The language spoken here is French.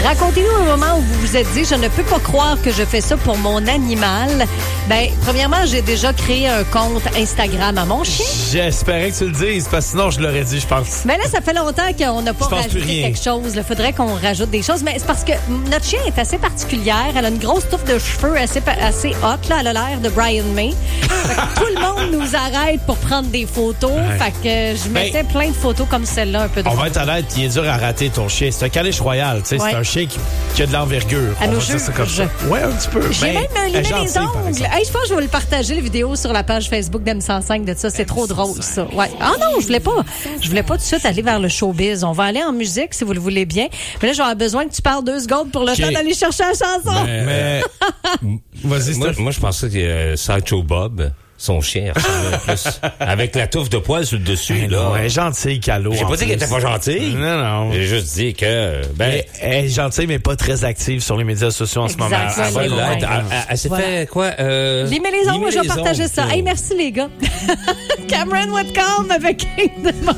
Racontez-nous un moment où vous vous êtes dit, je ne peux pas croire que je fais ça pour mon animal. Ben, premièrement, j'ai déjà créé un compte Instagram à mon chien. J'espérais que tu le dises, parce que sinon, je l'aurais dit, je pense. Mais là, ça fait longtemps qu'on n'a pas rajouté quelque chose. Il faudrait qu'on rajoute des choses. Mais c'est parce que notre chien est assez particulière. Elle a une grosse touffe de cheveux assez haute. Là. Elle a l'air de Brian May. Fait que tout le monde nous arrête pour prendre des photos. Ouais. Fait que je mettais plein de photos comme celle-là, un peu drôle. On va être honnête, il est dur à rater ton chien. C'est un caniche royal. C'est un chien qui a de l'envergure. À nos jeux. Ouais, un petit peu. J'ai même limé les ongles. Hey, je pense que je vais le partager, la vidéo, sur la page Facebook d'M105 de ça. C'est trop drôle, ça. Ouais. Ah non, je voulais pas tout de suite aller vers le showbiz. On va aller en musique, si vous le voulez bien. Mais là, j'aurais besoin que tu parles 2 secondes pour le temps d'aller chercher la chanson. Mais vas-y, moi, je pensais que Sideshow Bob, son chien, plus avec la touffe de poils sur le dessus. Là. Elle est gentille, Calo. J'ai pas dit qu'elle était pas gentille. Non. J'ai juste dit que... elle est gentille, mais pas très active sur les médias sociaux en ce moment. Elle s'est fait quoi? Limer les ongles, moi, je vais partager ça. Hey, merci, les gars. Cameron Whitcomb avec Kingdom